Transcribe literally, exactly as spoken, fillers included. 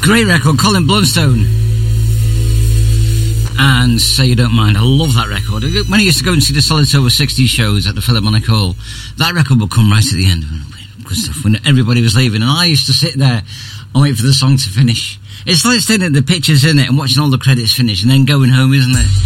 Great record, Colin Blunstone. And Say You Don't Mind. I love that record. When I used to go and see the Solid Silver sixties shows at the Philharmonic Hall, that record would come right at the end. Good stuff. When everybody was leaving, and I used to sit there and wait for the song to finish. It's like staying at the pictures, isn't it, and watching all the credits finish and then going home, isn't it?